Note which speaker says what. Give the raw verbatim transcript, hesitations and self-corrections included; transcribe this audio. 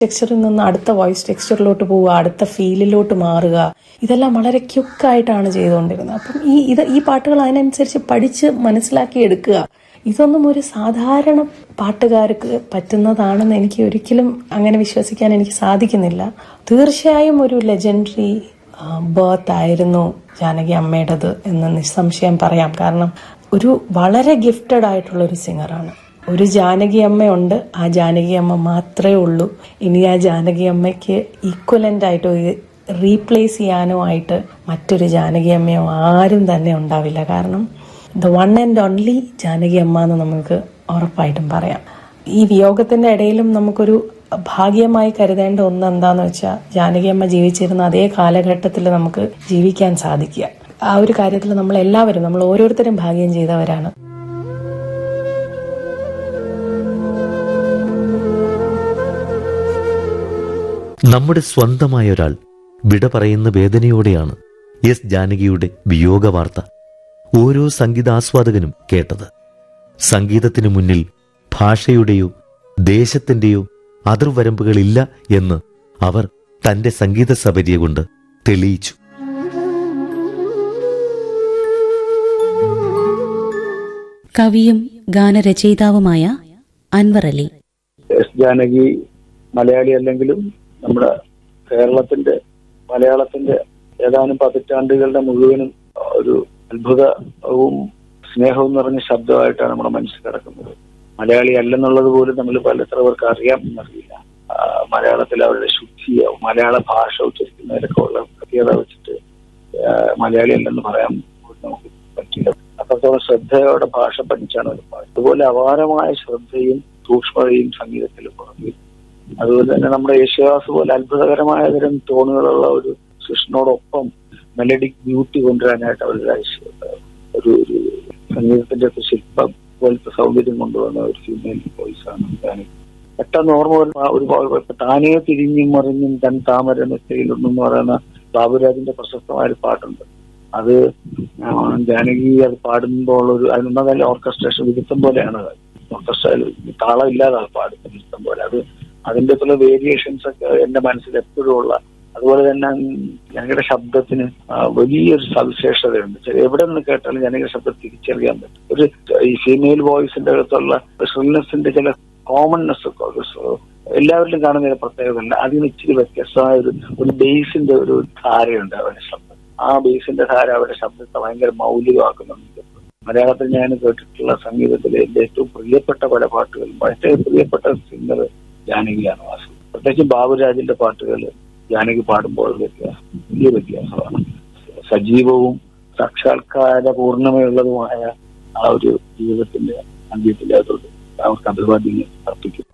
Speaker 1: ടെക്സ്ചറിൽ നിന്ന് അടുത്ത വോയിസ് ടെക്സ്ചറിലോട്ട് പോവുക, അടുത്ത ഫീലിലോട്ട് മാറുക, ഇതെല്ലാം വളരെ ക്യുക്കായിട്ടാണ് ചെയ്തുകൊണ്ടിരുന്നത്. അപ്പം ഈ ഇത് ഈ പാട്ടുകൾ അതിനനുസരിച്ച് പഠിച്ച് മനസ്സിലാക്കി എടുക്കുക. ഇതൊന്നും ഒരു സാധാരണ പാട്ടുകാർക്ക് പറ്റുന്നതാണെന്ന് എനിക്ക് ഒരിക്കലും അങ്ങനെ വിശ്വസിക്കാൻ എനിക്ക് സാധിക്കുന്നില്ല. തീർച്ചയായും ഒരു ലെജൻഡറി ബർത്ത് ആയിരുന്നു ജാനകി അമ്മയുടേത് എന്ന് നിസ്സംശയം പറയാം. കാരണം ഒരു വളരെ ഗിഫ്റ്റഡ് ആയിട്ടുള്ള ഒരു സിംഗറാണ്. ഒരു ജാനകി അമ്മയുണ്ട്, ആ ജാനകി അമ്മ മാത്രമേ ഉള്ളൂ. ഇനി ആ ജാനകി അമ്മയ്ക്ക് ഈക്വലന്റ് ആയിട്ടോ റീപ്ലേസ് ചെയ്യാനോ ആയിട്ട് മറ്റൊരു ജാനകി അമ്മയോ ആരും തന്നെ ഉണ്ടാവില്ല. കാരണം the one and only Janaki അമ്മ എന്ന് നമുക്ക് ഉറപ്പായിട്ടും പറയാം. ഈ വിയോഗത്തിന്റെ ഇടയിലും നമുക്കൊരു ഭാഗ്യമായി കരുതേണ്ട ഒന്ന് എന്താന്ന് വെച്ചാൽ, ജാനകി അമ്മ ജീവിച്ചിരുന്ന അതേ കാലഘട്ടത്തിൽ നമുക്ക് ജീവിക്കാൻ സാധിക്കുക. ആ ഒരു കാര്യത്തിൽ നമ്മൾ എല്ലാവരും നമ്മൾ ഓരോരുത്തരും ഭാഗ്യം ചെയ്തവരാണ്.
Speaker 2: നമ്മുടെ സ്വന്തമായ ഒരാൾ വിട പറയുന്ന വേദനയോടെയാണ് എസ് ജാനകിയുടെ വിയോഗ വാർത്ത ഓരോ സംഗീതാസ്വാദകനും കേട്ടത്. സംഗീതത്തിനു മുന്നിൽ ഭാഷയുടെയോ ദേശത്തിന്റെയോ അതിർവരമ്പുകളില്ല എന്ന് അവർ തന്റെ സംഗീത സബരിയ കൊണ്ട് തെളിയിച്ചു.
Speaker 3: കവിയും ഗാനരചയിതാവുമായ അൻവർ അലി.
Speaker 4: എസ് ജാനകി മലയാളി അല്ലെങ്കിലും നമ്മുടെ കേരളത്തിന്റെ മലയാളത്തിന്റെ ഏതാനും പതിറ്റാണ്ടുകളുടെ മുഴുവനും ഒരു അത്ഭുതവും സ്നേഹവും നിറഞ്ഞ ശബ്ദമായിട്ടാണ് നമ്മുടെ മനസ്സിൽ കിടക്കുന്നത്. മലയാളി അല്ലെന്നുള്ളത് പോലും നമ്മൾ പല എത്ര പേർക്ക് അറിയാം എന്നറിയില്ല. മലയാളത്തിൽ അവരുടെ ശുദ്ധിയോ മലയാള ഭാഷ ഉച്ചരിക്കുന്നതിലൊക്കെ ഉള്ള പ്രത്യേകത വെച്ചിട്ട് മലയാളി അല്ലെന്ന് പറയാൻ നമുക്ക് പറ്റില്ല. അത്രത്തോളം ശ്രദ്ധയോടെ ഭാഷ പഠിച്ചാണ് ഒരു പാട്ട്. അതുപോലെ അപാരമായ ശ്രദ്ധയും സൂക്ഷ്മതയും സംഗീതത്തിൽ പുറകിൽ. അതുപോലെ തന്നെ നമ്മുടെ യേശുദാസ് പോലെ അത്ഭുതകരമായ തരം ടോണുകളുള്ള ഒരു കൃഷ്ണനോടൊപ്പം മെലഡിക് ബ്യൂട്ടി കൊണ്ടുവരാനായിട്ട് അവരുടെ ഒരു ഒരു സംഗീതത്തിന്റെ ശില്പം പോലത്തെ സൗന്ദര്യം കൊണ്ടുവന്ന ഒരു ഫീമെയിൽ വോയിസ് ആണ് ജാനകി. പെട്ടെന്ന് ഓർമ്മ ഒരു താനേ തിരിഞ്ഞും മറിഞ്ഞും തൻ താമര നെറ്റയിലൊന്നെന്ന് പറയുന്ന ബാബുരാജിന്റെ പ്രശസ്തമായ ഒരു പാട്ടുണ്ട്. അത് ജാനകി അത് പാടുമ്പോൾ ഒരു അതിനൊന്നല്ല ഓർക്കസ്ട്രേഷൻ വിരുദ്ധം പോലെയാണ്. ഓർക്കസ്ട്രയിൽ താളം ഇല്ലാതാണ് പാടുന്നത് വിരുദ്ധം പോലെ. അത് അതിൻ്റെ ചില വേരിയേഷൻസ് ഒക്കെ എന്റെ മനസ്സിൽ എപ്പോഴും ഉള്ള. അതുപോലെ തന്നെ ജനകയുടെ ശബ്ദത്തിന് വലിയൊരു സവിശേഷതയുണ്ട്. എവിടെ നിന്ന് കേട്ടാലും ജനകയുടെ ശബ്ദം തിരിച്ചറിയാൻ പറ്റും. ഒരു ഈ ഫീമെയിൽ വോയിസിന്റെ അകത്തുള്ള ഷ്രിൽനെസിന്റെ ചില കോമൺനെസ് ഒക്കെ എല്ലാവരിലും കാണുന്ന ചില പ്രത്യേകതയല്ല. അതിന് ഇച്ചിരി വ്യത്യസ്തമായ ഒരു ഒരു ബേസിന്റെ ഒരു ധാരയുണ്ട് അവരുടെ ശബ്ദം. ആ ബേസിന്റെ ധാര അവരുടെ ശബ്ദത്തെ ഭയങ്കര മൗലികമാക്കുന്നുണ്ട്. മലയാളത്തിൽ ഞാൻ കേട്ടിട്ടുള്ള സംഗീതത്തിലെ എന്റെ ഏറ്റവും പ്രിയപ്പെട്ട പല പാട്ടുകളും ഏറ്റവും പ്രിയപ്പെട്ട സിംഗർ ജാനകിയാണ്. വാസു പ്രത്യേകിച്ച് ബാബുരാജിന്റെ പാട്ടുകൾ ജാനകി പാടുമ്പോൾ വ്യത്യാസം വലിയ വ്യത്യാസമാണ്. സജീവവും സാക്ഷാത്കാര പൂർണ്ണമയുള്ളതുമായ ആ ഒരു ജീവിതത്തിന്റെ സംഗീതത്തിലെ അതോട് അവർക്ക് അഭിവാദ്യങ്ങൾ അർപ്പിക്കും.